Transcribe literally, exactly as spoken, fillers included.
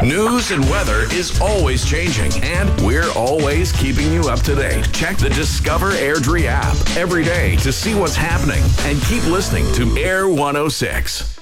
News and weather is always changing, and we're always keeping you up to date. Check the Discover Airdrie app every day to see what's happening, and keep listening to Air one oh six.